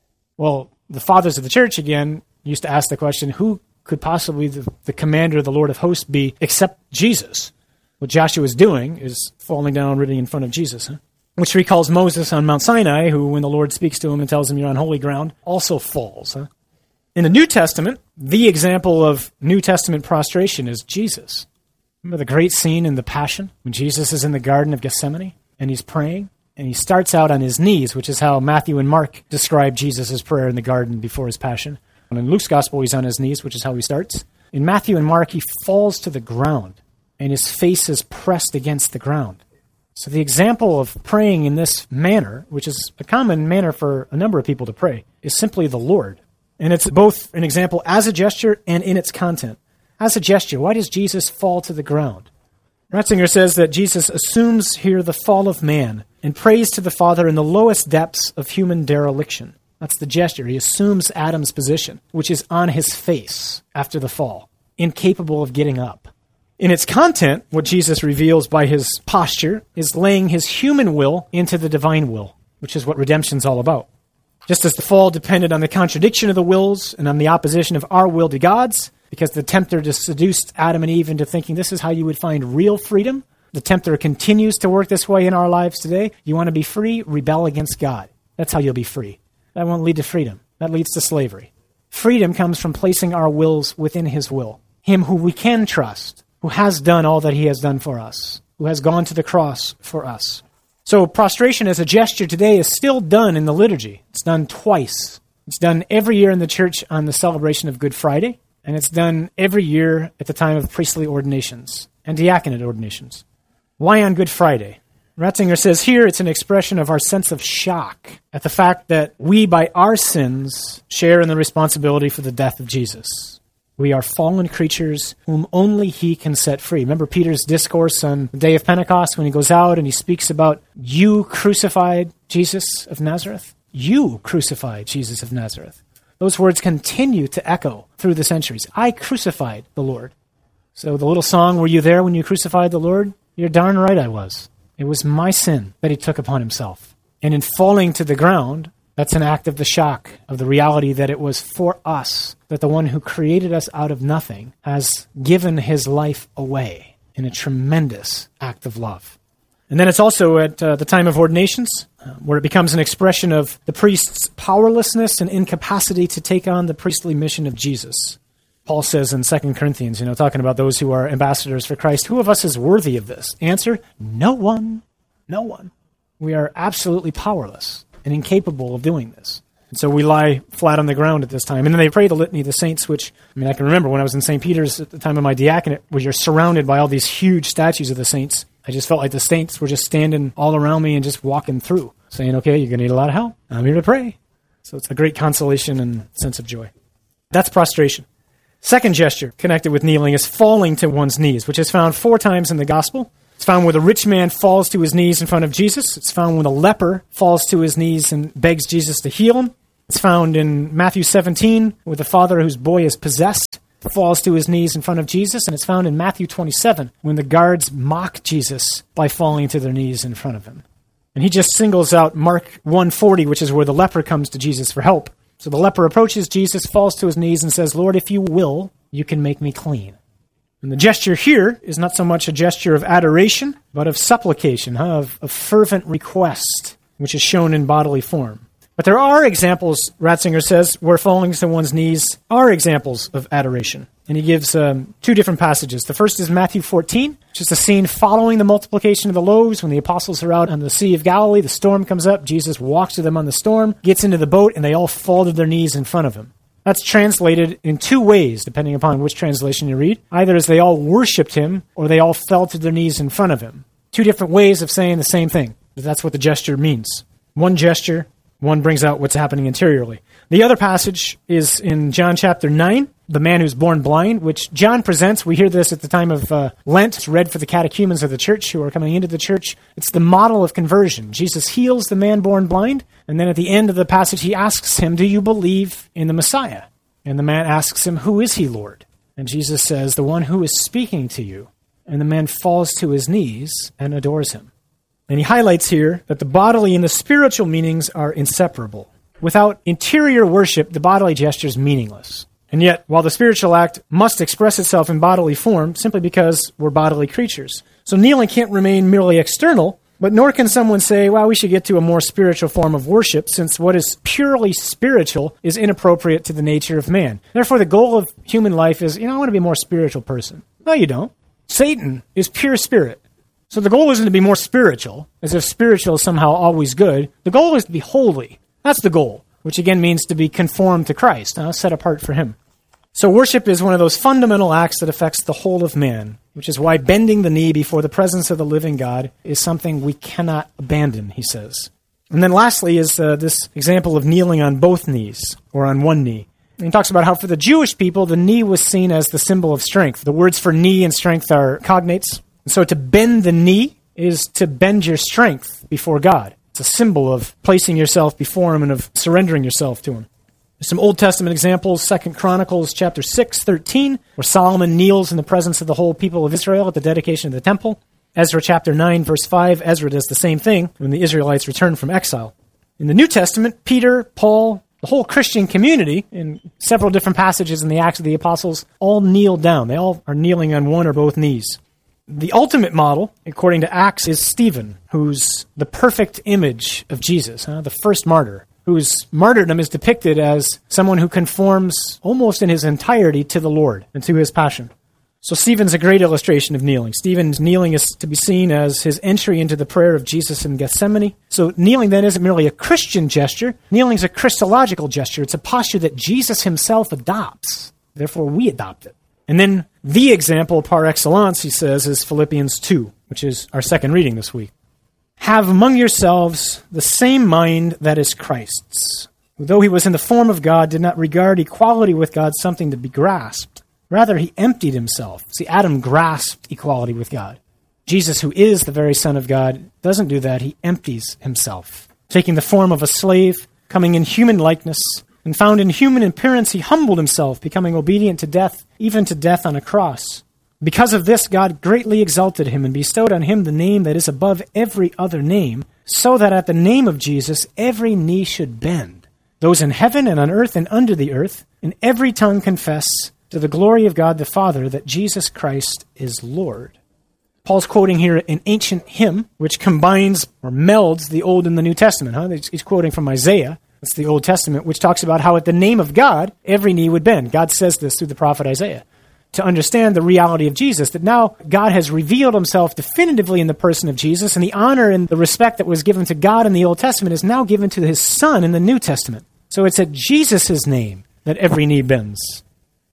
Well, the fathers of the church, again, used to ask the question, who could possibly the, the commander of the Lord of hosts be except Jesus? What Joshua is doing is falling down really in front of Jesus, huh? Which recalls Moses on Mount Sinai, who, when the Lord speaks to him and tells him you're on holy ground, also falls. Huh? In the New Testament, the example of New Testament prostration is Jesus. Remember the great scene in the Passion when Jesus is in the Garden of Gethsemane and he's praying? And he starts out on his knees, which is how Matthew and Mark describe Jesus' prayer in the garden before his Passion. And in Luke's Gospel, he's on his knees, which is how he starts. In Matthew and Mark, he falls to the ground, and his face is pressed against the ground. So the example of praying in this manner, which is a common manner for a number of people to pray, is simply the Lord. And it's both an example as a gesture and in its content. As a gesture, why does Jesus fall to the ground? Ratzinger says that Jesus assumes here the fall of man and prays to the Father in the lowest depths of human dereliction. That's the gesture. He assumes Adam's position, which is on his face after the fall, incapable of getting up. In its content, what Jesus reveals by his posture is laying his human will into the divine will, which is what redemption's all about. Just as the fall depended on the contradiction of the wills and on the opposition of our will to God's, because the tempter just seduced Adam and Eve into thinking this is how you would find real freedom, the tempter continues to work this way in our lives today. You want to be free? Rebel against God. That's how you'll be free. That won't lead to freedom. That leads to slavery. Freedom comes from placing our wills within his will. Him who we can trust, who has done all that he has done for us, who has gone to the cross for us. So prostration as a gesture today is still done in the liturgy. It's done twice. It's done every year in the church on the celebration of Good Friday, and it's done every year at the time of priestly ordinations and diaconate ordinations. Why on Good Friday? Ratzinger says here it's an expression of our sense of shock at the fact that we, by our sins, share in the responsibility for the death of Jesus. We are fallen creatures whom only he can set free. Remember Peter's discourse on the day of Pentecost when he goes out and he speaks about, you crucified Jesus of Nazareth? You crucified Jesus of Nazareth. Those words continue to echo through the centuries. I crucified the Lord. So the little song, were you there when you crucified the Lord? You're darn right I was. It was my sin that he took upon himself. And in falling to the ground, that's an act of the shock, of the reality that it was for us, that the one who created us out of nothing has given his life away in a tremendous act of love. And then it's also at uh, the time of ordinations, uh, where it becomes an expression of the priest's powerlessness and incapacity to take on the priestly mission of Jesus. Paul says in Second Corinthians, you know, talking about those who are ambassadors for Christ, who of us is worthy of this? Answer, no one. No one. We are absolutely powerless and incapable of doing this. And so we lie flat on the ground at this time. And then they pray the Litany of the Saints, which, I mean, I can remember when I was in Saint Peter's at the time of my diaconate, where you're surrounded by all these huge statues of the saints. I just felt like the saints were just standing all around me and just walking through, saying, okay, you're going to need a lot of help. I'm here to pray. So it's a great consolation and sense of joy. That's prostration. Second gesture connected with kneeling is falling to one's knees, which is found four times in the gospel. It's found where the rich man falls to his knees in front of Jesus. It's found when the leper falls to his knees and begs Jesus to heal him. It's found in Matthew seventeen, where the father whose boy is possessed falls to his knees in front of Jesus. And it's found in Matthew twenty-seven, when the guards mock Jesus by falling to their knees in front of him. And he just singles out Mark one forty, which is where the leper comes to Jesus for help. So the leper approaches Jesus, falls to his knees, and says, Lord, if you will, you can make me clean. And the gesture here is not so much a gesture of adoration, but of supplication, huh? of, of fervent request, which is shown in bodily form. But there are examples, Ratzinger says, where falling to one's knees are examples of adoration. And he gives um, two different passages. The first is Matthew fourteen, which is the scene following the multiplication of the loaves. When the apostles are out on the Sea of Galilee, the storm comes up. Jesus walks to them on the storm, gets into the boat, and they all fall to their knees in front of him. That's translated in two ways, depending upon which translation you read. Either as they all worshipped him, or they all fell to their knees in front of him. Two different ways of saying the same thing. That's what the gesture means. One gesture, one brings out what's happening interiorly. The other passage is in John chapter nine, the man who's born blind, which John presents. We hear this at the time of uh, Lent. It's read for the catechumens of the church who are coming into the church. It's the model of conversion. Jesus heals the man born blind, and then at the end of the passage, he asks him, do you believe in the Messiah? And the man asks him, who is he, Lord? And Jesus says, the one who is speaking to you. And the man falls to his knees and adores him. And he highlights here that the bodily and the spiritual meanings are inseparable. Without interior worship, the bodily gesture is meaningless. And yet, while the spiritual act must express itself in bodily form, simply because we're bodily creatures. So kneeling can't remain merely external, but nor can someone say, well, we should get to a more spiritual form of worship, since what is purely spiritual is inappropriate to the nature of man. Therefore, the goal of human life is, you know, I want to be a more spiritual person. No, you don't. Satan is pure spirit. So the goal isn't to be more spiritual, as if spiritual is somehow always good. The goal is to be holy. That's the goal, which again means to be conformed to Christ, uh, set apart for him. So worship is one of those fundamental acts that affects the whole of man, which is why bending the knee before the presence of the living God is something we cannot abandon, he says. And then lastly is uh, this example of kneeling on both knees, or on one knee. And he talks about how for the Jewish people, the knee was seen as the symbol of strength. The words for knee and strength are cognates. And so to bend the knee is to bend your strength before God. It's a symbol of placing yourself before him and of surrendering yourself to him. There's some Old Testament examples, Second Chronicles chapter six, thirteen, where Solomon kneels in the presence of the whole people of Israel at the dedication of the temple. Ezra chapter nine, verse five, Ezra does the same thing when the Israelites return from exile. In the New Testament, Peter, Paul, the whole Christian community, in several different passages in the Acts of the Apostles, all kneel down. They all are kneeling on one or both knees. The ultimate model, according to Acts, is Stephen, who's the perfect image of Jesus, huh? the first martyr, whose martyrdom is depicted as someone who conforms almost in his entirety to the Lord and to his passion. So Stephen's a great illustration of kneeling. Stephen's kneeling is to be seen as his entry into the prayer of Jesus in Gethsemane. So kneeling then isn't merely a Christian gesture. Kneeling is a Christological gesture. It's a posture that Jesus himself adopts. Therefore, we adopt it. And then the example par excellence, he says, is Philippians two, which is our second reading this week. Have among yourselves the same mind that is Christ's, who though he was in the form of God, did not regard equality with God something to be grasped. Rather, he emptied himself. See, Adam grasped equality with God. Jesus, who is the very Son of God, doesn't do that. He empties himself. Taking the form of a slave, coming in human likeness, and found in human appearance, he humbled himself, becoming obedient to death, even to death on a cross. Because of this, God greatly exalted him and bestowed on him the name that is above every other name, so that at the name of Jesus every knee should bend, those in heaven and on earth and under the earth, and every tongue confess to the glory of God the Father that Jesus Christ is Lord. Paul's quoting here an ancient hymn, which combines or melds the Old and the New Testament. Huh? He's quoting from Isaiah. That's the Old Testament, which talks about how at the name of God, every knee would bend. God says this through the prophet Isaiah. To understand the reality of Jesus, that now God has revealed himself definitively in the person of Jesus, and the honor and the respect that was given to God in the Old Testament is now given to his Son in the New Testament. So it's at Jesus' name that every knee bends.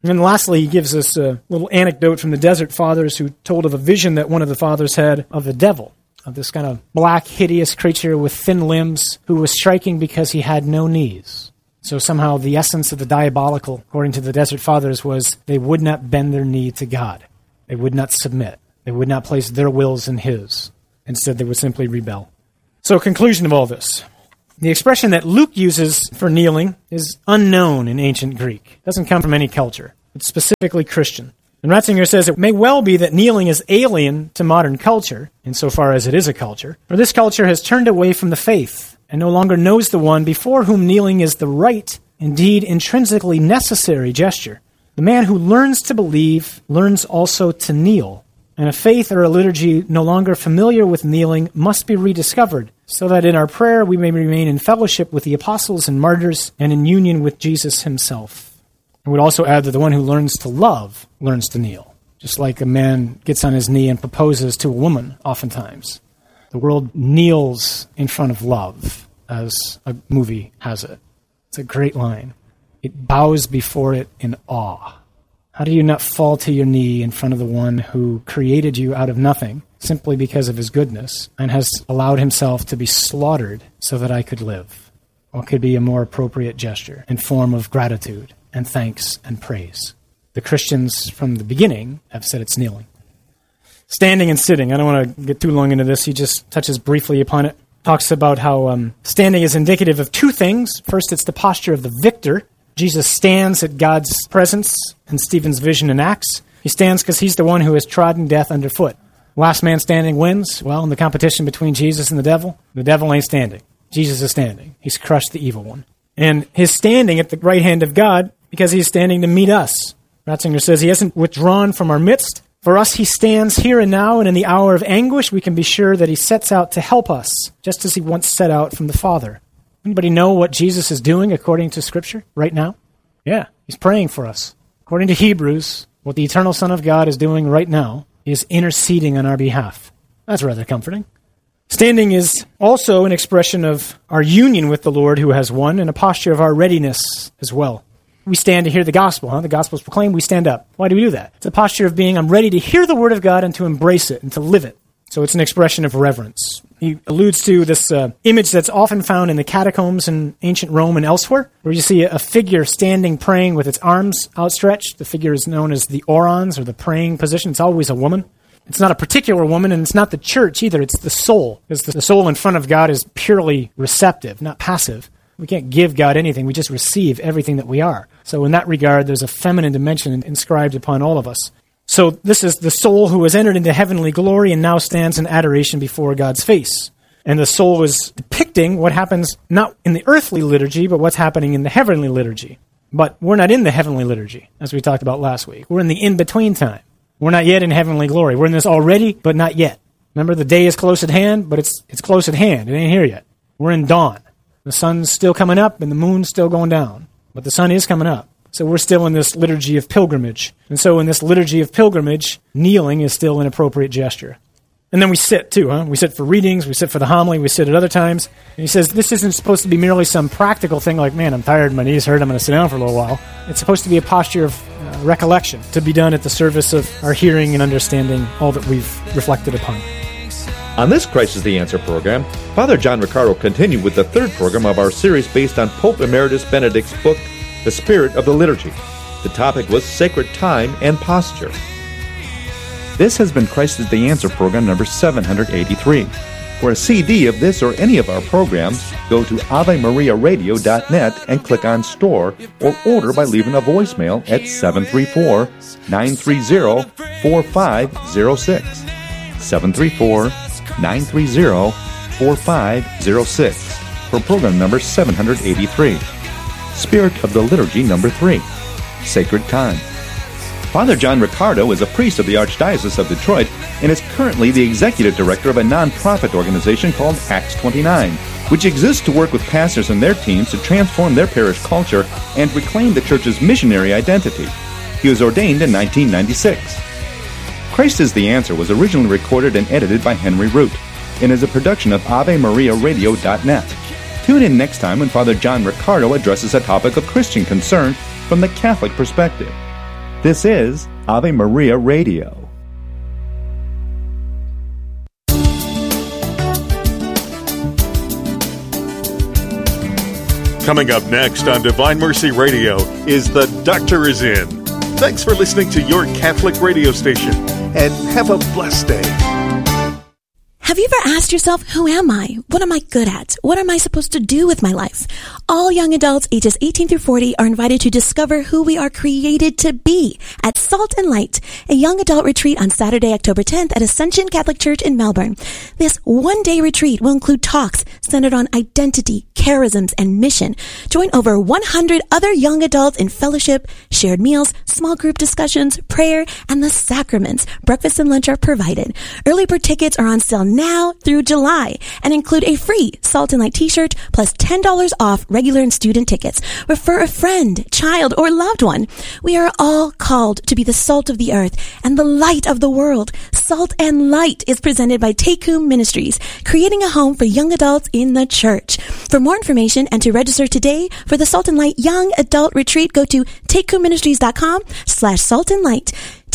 And lastly, he gives us a little anecdote from the Desert Fathers who told of a vision that one of the fathers had of the devil, of this kind of black, hideous creature with thin limbs who was striking because he had no knees. So somehow the essence of the diabolical, according to the Desert Fathers, was they would not bend their knee to God. They would not submit. They would not place their wills in his. Instead, they would simply rebel. So, conclusion of all this. The expression that Luke uses for kneeling is unknown in ancient Greek. It doesn't come from any culture. It's specifically Christian. And Ratzinger says it may well be that kneeling is alien to modern culture, insofar as it is a culture, for this culture has turned away from the faith and no longer knows the one before whom kneeling is the right, indeed intrinsically necessary gesture. The man who learns to believe learns also to kneel, and a faith or a liturgy no longer familiar with kneeling must be rediscovered, so that in our prayer we may remain in fellowship with the apostles and martyrs and in union with Jesus himself. I would also add that the one who learns to love learns to kneel, just like a man gets on his knee and proposes to a woman oftentimes. The world kneels in front of love, as a movie has it. It's a great line. It bows before it in awe. How do you not fall to your knee in front of the one who created you out of nothing simply because of his goodness and has allowed himself to be slaughtered so that I could live? What could be a more appropriate gesture in form of gratitude and thanks and praise? The Christians from the beginning have said it's kneeling. Standing and sitting. I don't want to get too long into this. He just touches briefly upon it. Talks about how um, standing is indicative of two things. First, it's the posture of the victor. Jesus stands at God's presence in Stephen's vision in Acts. He stands because he's the one who has trodden death underfoot. Last man standing wins. Well, in the competition between Jesus and the devil, the devil ain't standing. Jesus is standing. He's crushed the evil one. And his standing at the right hand of God because he's standing to meet us. Ratzinger says he hasn't withdrawn from our midst. For us, he stands here and now, and in the hour of anguish, we can be sure that he sets out to help us, just as he once set out from the Father. Anybody know what Jesus is doing according to Scripture right now? Yeah, he's praying for us. According to Hebrews, what the eternal Son of God is doing right now is interceding on our behalf. That's rather comforting. Standing is also an expression of our union with the Lord who has won and a posture of our readiness as well. We stand to hear the gospel, huh? The gospel is proclaimed, we stand up. Why do we do that? It's a posture of being, I'm ready to hear the word of God and to embrace it and to live it. So it's an expression of reverence. He alludes to this uh, image that's often found in the catacombs in ancient Rome and elsewhere, where you see a figure standing praying with its arms outstretched. The figure is known as the orans, or the praying position. It's always a woman. It's not a particular woman, and it's not the church either. It's the soul, because the soul in front of God is purely receptive, not passive. We can't give God anything. We just receive everything that we are. So in that regard, there's a feminine dimension inscribed upon all of us. So this is the soul who has entered into heavenly glory and now stands in adoration before God's face. And the soul is depicting what happens not in the earthly liturgy, but what's happening in the heavenly liturgy. But we're not in the heavenly liturgy, as we talked about last week. We're in the in-between time. We're not yet in heavenly glory. We're in this already, but not yet. Remember, the day is close at hand, but it's it's close at hand. It ain't here yet. We're in dawn. The sun's still coming up and the moon's still going down. But the sun is coming up. So we're still in this liturgy of pilgrimage. And so in this liturgy of pilgrimage, kneeling is still an appropriate gesture. And then we sit too, huh? We sit for readings, we sit for the homily, we sit at other times. And he says this isn't supposed to be merely some practical thing like, man, I'm tired, my knees hurt, I'm going to sit down for a little while. It's supposed to be a posture of uh, recollection to be done at the service of our hearing and understanding all that we've reflected upon. On this Christ is the Answer program, Father John Riccardo continued with the third program of our series based on Pope Emeritus Benedict's book, The Spirit of the Liturgy. The topic was Sacred Time and Posture. This has been Christ is the Answer program number seven hundred eighty-three. For a C D of this or any of our programs, go to ave maria radio dot net and click on Store, or order by leaving a voicemail at seven three four, nine three zero, four five zero six. seven three four, nine three zero, four five zero six for program number seven hundred eighty-three. Spirit of the Liturgy number three, Sacred Time. Father John Riccardo is a priest of the Archdiocese of Detroit and is currently the executive director of a non-profit organization called Acts twenty-nine, which exists to work with pastors and their teams to transform their parish culture and reclaim the church's missionary identity. He was ordained in nineteen ninety-six. Christ is the Answer was originally recorded and edited by Henry Root and is a production of ave maria radio dot net. Tune in next time when Father John Riccardo addresses a topic of Christian concern from the Catholic perspective. This is Ave Maria Radio. Coming up next on Divine Mercy Radio is The Doctor Is In. Thanks for listening to your Catholic radio station, and have a blessed day. Have you ever asked yourself, who am I? What am I good at? What am I supposed to do with my life? All young adults ages eighteen through forty are invited to discover who we are created to be at Salt and Light, a young adult retreat on Saturday, October tenth at Ascension Catholic Church in Melbourne. This one-day retreat will include talks centered on identity, charisms, and mission. Join over one hundred other young adults in fellowship, shared meals, small group discussions, prayer, and the sacraments. Breakfast and lunch are provided. Early bird tickets are on sale now through July and include a free Salt and Light t-shirt plus ten dollars off regular and student tickets. Refer a friend, child, or loved one. We are all called to be the salt of the earth and the light of the world. Salt and Light is presented by Tekum Ministries, creating a home for young adults in the church. For more information and to register today for the Salt and Light Young Adult Retreat, go to tekumministries.com slash salt and light.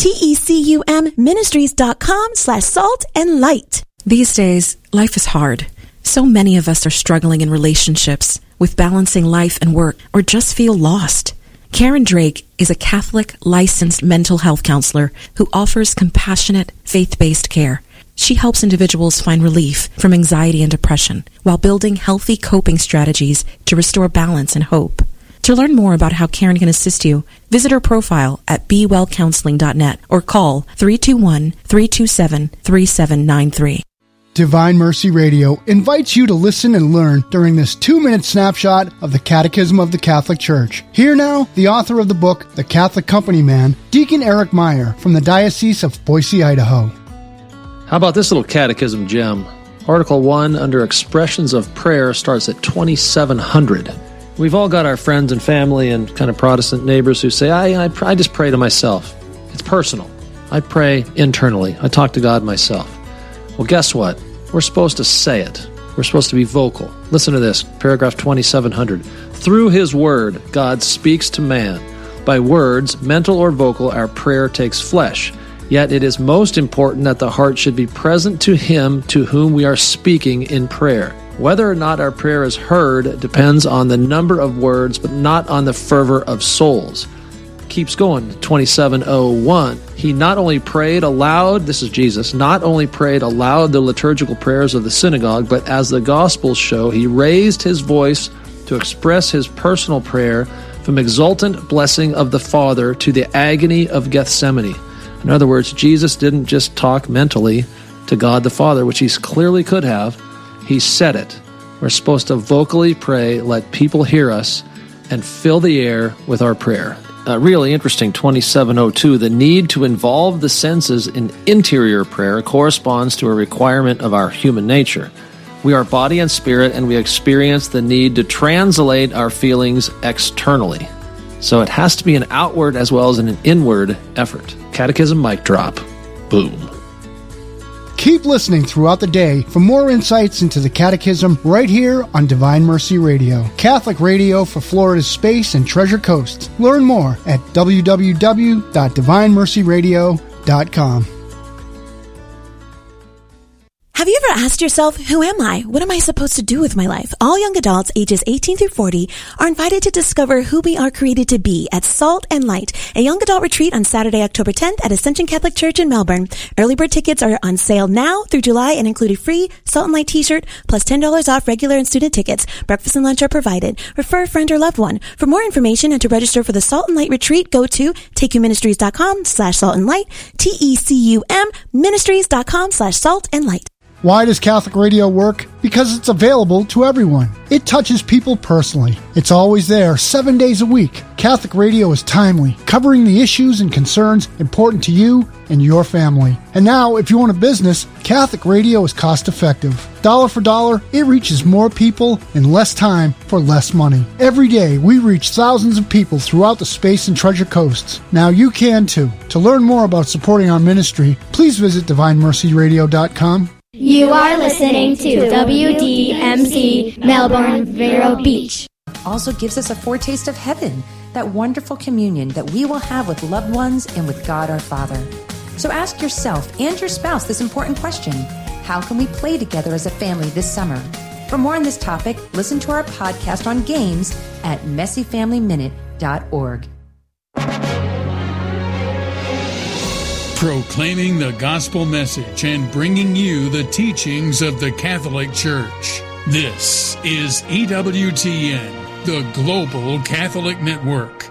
T-E-C-U-M ministries.com slash salt and light. These days, life is hard. So many of us are struggling in relationships, with balancing life and work, or just feel lost. Karen Drake is a Catholic licensed mental health counselor who offers compassionate, faith-based care. She helps individuals find relief from anxiety and depression while building healthy coping strategies to restore balance and hope. To learn more about how Karen can assist you, visit her profile at be well counseling dot net or call three two one, three two seven, three seven nine three. Divine Mercy Radio invites you to listen and learn during this two-minute snapshot of the Catechism of the Catholic Church. Here now, the author of the book, The Catholic Company Man, Deacon Eric Meyer from the Diocese of Boise, Idaho. How about this little catechism gem? Article one under Expressions of Prayer starts at twenty-seven hundred. We've all got our friends and family and kind of Protestant neighbors who say, I, I, I just pray to myself. It's personal. I pray internally. I talk to God myself. Well, guess what? We're supposed to say it. We're supposed to be vocal. Listen to this, paragraph twenty-seven hundred. Through His Word, God speaks to man. By words, mental or vocal, our prayer takes flesh. Yet it is most important that the heart should be present to Him to whom we are speaking in prayer. Whether or not our prayer is heard depends on the number of words, but not on the fervor of souls. Keeps going, twenty-seven oh one. He not only prayed aloud, this is Jesus, not only prayed aloud the liturgical prayers of the synagogue, but as the Gospels show, He raised His voice to express His personal prayer from exultant blessing of the Father to the agony of Gethsemane. In other words, Jesus didn't just talk mentally to God the Father, which He clearly could have. He said it. We're supposed to vocally pray, let people hear us, and fill the air with our prayer. Uh, really interesting, twenty-seven oh two. The need to involve the senses in interior prayer corresponds to a requirement of our human nature. We are body and spirit, and we experience the need to translate our feelings externally. So it has to be an outward as well as an inward effort. Catechism mic drop. Boom. Keep listening throughout the day for more insights into the Catechism right here on Divine Mercy Radio, Catholic radio for Florida's Space and Treasure Coast. Learn more at w w w dot divine mercy radio dot com. Have you ever asked yourself, who am I? What am I supposed to do with my life? All young adults ages eighteen through forty are invited to discover who we are created to be at Salt and Light, a young adult retreat on Saturday, October tenth at Ascension Catholic Church in Melbourne. Early bird tickets are on sale now through July and include a free Salt and Light t-shirt plus ten dollars off regular and student tickets. Breakfast and lunch are provided. Refer a friend or loved one. For more information and to register for the Salt and Light retreat, go to tecuministries.com slash salt and light, T-E-C-U-M ministries.com slash salt and light. Why does Catholic radio work? Because it's available to everyone. It touches people personally. It's always there, seven days a week. Catholic radio is timely, covering the issues and concerns important to you and your family. And now, if you own a business, Catholic radio is cost-effective. Dollar for dollar, it reaches more people in less time for less money. Every day, we reach thousands of people throughout the Space and Treasure Coasts. Now you can too. To learn more about supporting our ministry, please visit divine mercy radio dot com. You are listening to W D M C Melbourne Vero Beach. Also gives us a foretaste of heaven. that wonderful communion that we will have with loved ones and with God our Father. So ask yourself and your spouse this important question: how can we play together as a family this summer? For more on this topic, listen to our podcast on games at messy family minute dot org. Proclaiming the gospel message and bringing you the teachings of the Catholic Church. This is E W T N, the Global Catholic Network.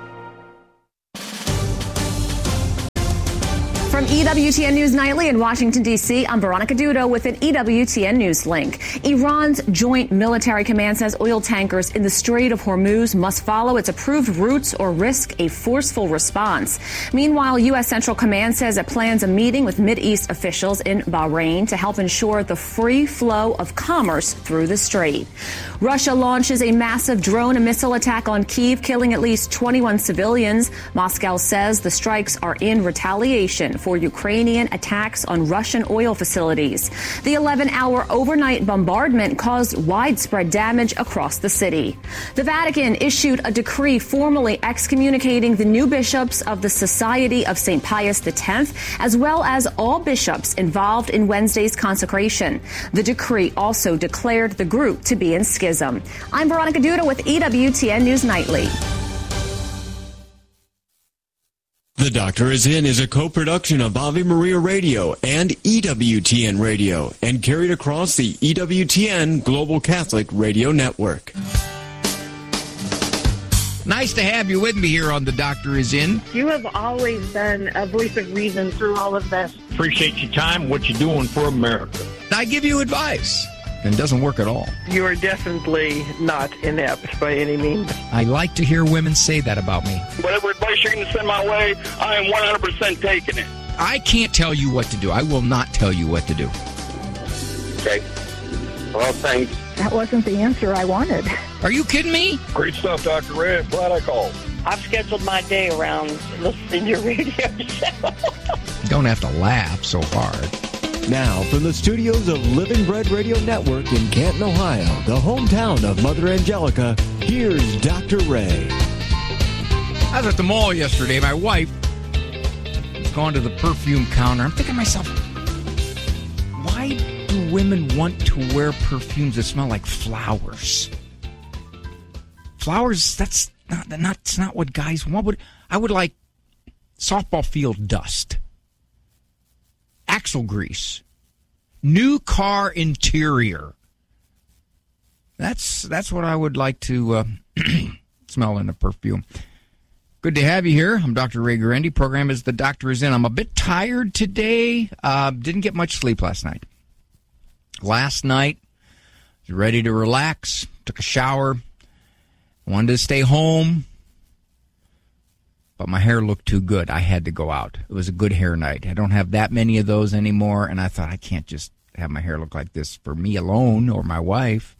From E W T N News Nightly in Washington, D C, I'm Veronica Dudo with an E W T N News link. Iran's Joint Military Command says oil tankers in the Strait of Hormuz must follow its approved routes or risk a forceful response. Meanwhile, U S Central Command says it plans a meeting with Mideast officials in Bahrain to help ensure the free flow of commerce through the strait. Russia launches a massive drone and missile attack on Kyiv, killing at least twenty-one civilians. Moscow says the strikes are in retaliation for Ukrainian attacks on Russian oil facilities. The eleven-hour overnight bombardment caused widespread damage across the city. The Vatican issued a decree formally excommunicating the new bishops of the Society of Saint Pius X, as well as all bishops involved in Wednesday's consecration. The decree also declared the group to be in schism. I'm Veronica Duda with E W T N News Nightly. The Doctor Is In is a co-production of Ave Maria Radio and E W T N Radio and carried across the E W T N Global Catholic Radio Network. Nice to have you with me here on The Doctor Is In. You have always been a voice of reason through all of this. Appreciate your time, what you're doing for America. I give you advice, and it doesn't work at all. You are definitely not inept by any means. I like to hear women say that about me. Whatever advice you're going to send my way, I am one hundred percent taking it. I can't tell you what to do. I will not tell you what to do. Okay. Well, thanks. That wasn't the answer I wanted. Are you kidding me? Great stuff, Doctor Red. Glad I called. I've scheduled my day around listening to your radio show. You don't have to laugh so hard. Now, from the studios of Living Bread Radio Network in Canton, Ohio, the hometown of Mother Angelica, here's Doctor Ray. I was at the mall yesterday. My wife has gone to the perfume counter. I'm thinking to myself, why do women want to wear perfumes that smell like flowers? Flowers, that's not, not, that's not what guys want. Would, I would like softball field dust. Axle grease, new car interior. That's that's what I would like to uh, smell in a perfume. Good to have you here. I'm Doctor Ray Guarendi. Program is The Doctor Is In. I'm a bit tired today. Uh, didn't get much sleep last night. Last night, was ready to relax. Took a shower. Wanted to stay home. But my hair looked too good. I had to go out. It was a good hair night. I don't have that many of those anymore, and I thought I can't just have my hair look like this for me alone or my wife.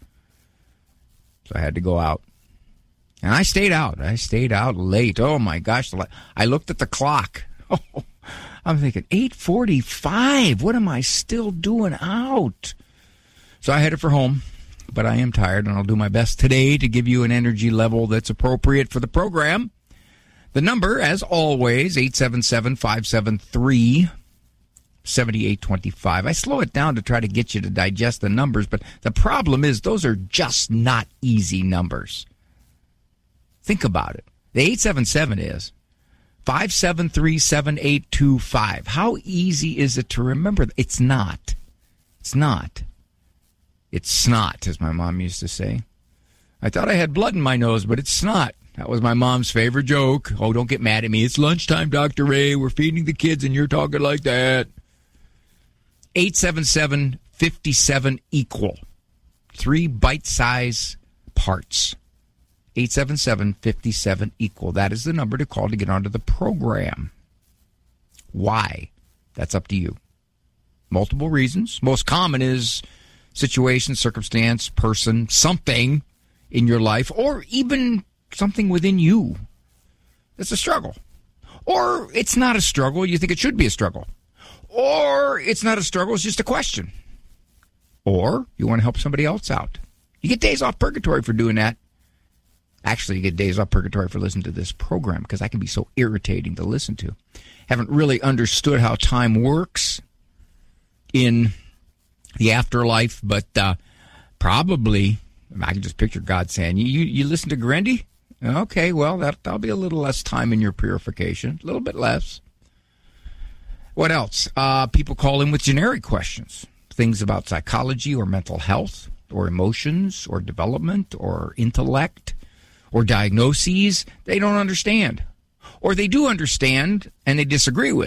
So I had to go out. And I stayed out. I stayed out late. Oh, my gosh. I looked at the clock. Oh, I'm thinking, eight forty-five. What am I still doing out? So I headed for home, but I am tired, and I'll do my best today to give you an energy level that's appropriate for the program. The number, as always, eight seven seven, five seven three, seven eight two five. I slow it down to try to get you to digest the numbers, but the problem is those are just not easy numbers. Think about it. The eight seven seven is five seven three, seven eight two five. How easy is it to remember? It's not. It's not. It's snot, as my mom used to say. I thought I had blood in my nose, but it's snot. That was my mom's favorite joke. Oh, don't get mad at me. It's lunchtime, Doctor Ray. We're feeding the kids, and you're talking like that. eight seven seven, five seven, equal. Three bite-size parts. eight seven seven, five seven, equal. That is the number to call to get onto the program. Why? That's up to you. Multiple reasons. Most common is situation, circumstance, person, something in your life, or even something within you that's a struggle. Or it's not a struggle, you think it should be a struggle. Or it's not a struggle, it's just a question. Or you want to help somebody else out. You get days off purgatory for doing that. Actually, you get days off purgatory for listening to this program because I can be so irritating to listen to. Haven't really understood how time works in the afterlife, but uh, probably, I can just picture God saying, you, you, you listen to Grendy? Okay, well, that, that'll be a little less time in your purification, a little bit less. What else? Uh, people call in with generic questions, things about psychology or mental health or emotions or development or intellect or diagnoses they don't understand. Or they do understand and they disagree with.